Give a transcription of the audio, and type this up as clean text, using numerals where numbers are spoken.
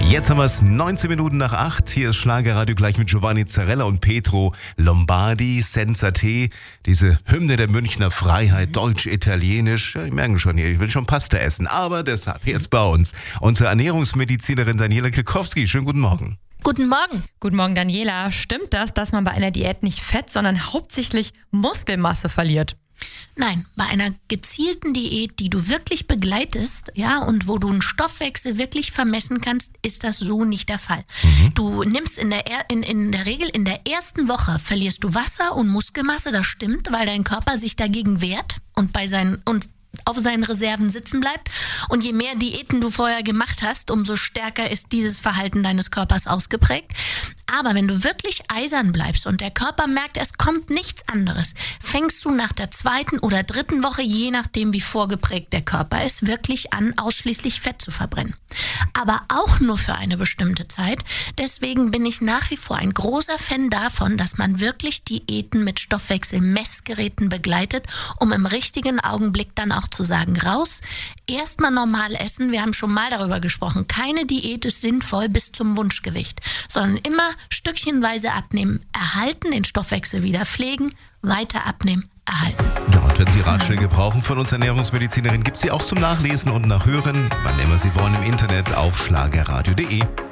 Jetzt haben wir es 19 Minuten nach 8. Hier ist Schlagerradio gleich mit Giovanni Zarella und Pietro Lombardi. Senza Te, diese Hymne der Münchner Freiheit, deutsch-italienisch. Ja, ich merke schon hier, ich will schon Pasta essen. Aber deshalb jetzt bei uns unsere Ernährungsmedizinerin Daniela Kilkowski. Schönen guten Morgen. Guten Morgen. Guten Morgen, Daniela. Stimmt das, dass man bei einer Diät nicht Fett, sondern hauptsächlich Muskelmasse verliert? Nein, bei einer gezielten Diät, die du wirklich begleitest, ja, und wo du einen Stoffwechsel wirklich vermessen kannst, ist das so nicht der Fall. Du nimmst in der Regel in der ersten Woche verlierst du Wasser und Muskelmasse, das stimmt, weil dein Körper sich dagegen wehrt und auf seinen Reserven sitzen bleibt. Und je mehr Diäten du vorher gemacht hast, umso stärker ist dieses Verhalten deines Körpers ausgeprägt. Aber wenn du wirklich eisern bleibst und der Körper merkt, es kommt nichts anderes, fängst du nach der 2. oder 3. Woche, je nachdem wie vorgeprägt der Körper ist, wirklich an, ausschließlich Fett zu verbrennen. Aber auch nur für eine bestimmte Zeit. Deswegen bin ich nach wie vor ein großer Fan davon, dass man wirklich Diäten mit Stoffwechselmessgeräten begleitet, um im richtigen Augenblick dann auch zu sagen, raus, erstmal normal essen. Wir haben schon mal darüber gesprochen. Keine Diät ist sinnvoll bis zum Wunschgewicht, sondern immer stückchenweise abnehmen, erhalten, den Stoffwechsel wieder pflegen, weiter abnehmen, erhalten. Ja, und wenn Sie Ratschläge brauchen von uns Ernährungsmedizinerin, gibt es sie auch zum Nachlesen und Nachhören, wann immer Sie wollen, im Internet auf schlagerradio.de.